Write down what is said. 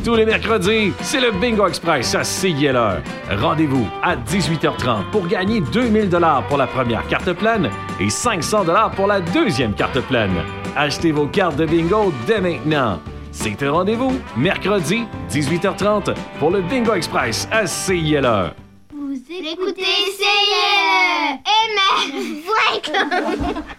Tous les mercredis, c'est le Bingo Express à CILR. Rendez-vous à 18h30 pour gagner 2000 $ pour la première carte pleine et 500 $ pour la deuxième carte pleine. Achetez vos cartes de bingo dès maintenant. C'est un rendez-vous, mercredi, 18h30, pour le Bingo Express à CILR. Vous écoutez CILR! Et